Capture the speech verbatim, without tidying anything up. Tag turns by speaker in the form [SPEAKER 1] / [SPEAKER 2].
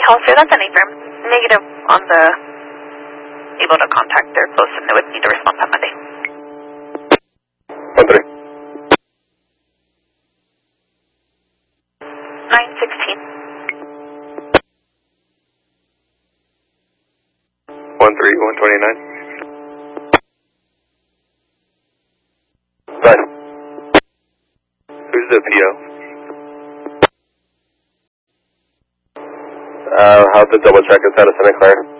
[SPEAKER 1] I'll say that's an affirm. Negative on the able to contact their close and they would need to respond by Monday.
[SPEAKER 2] One three.
[SPEAKER 1] Nine sixteen.
[SPEAKER 2] One three one twenty nine. Fine. Who's the P O? Uh, I'll have to double check his status and clear.